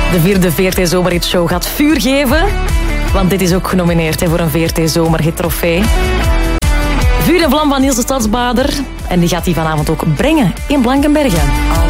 De vierde VRT Zomerhitshow gaat vuur geven. Want dit is ook genomineerd voor een VRT Zomerhit trofee. Vuur en vlam van Niels de Stadsbader. En die gaat hij vanavond ook brengen in Blankenbergen.